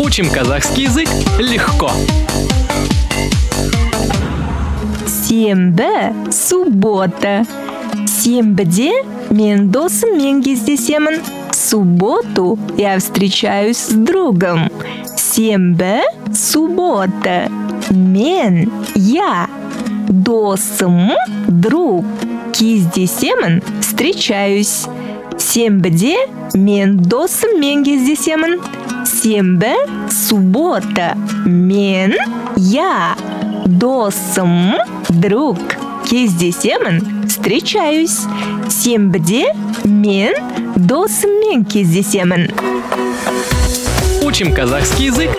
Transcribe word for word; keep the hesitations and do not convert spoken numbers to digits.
Учим казахский язык легко. Сенбі – суббота. Сенбіде мен досыммен кездесемін. В субботу я встречаюсь с другом. Сенбі – суббота. Мен – я. Досым – друг. Кездесемін – встречаюсь. Сенбіде мен досыммен кездесемін. Сенбі – суббота. Мен – я. Досым – друг. Кездесемін – встречаюсь. Сенбіде мен досыммен кездесемін. Учим казахский язык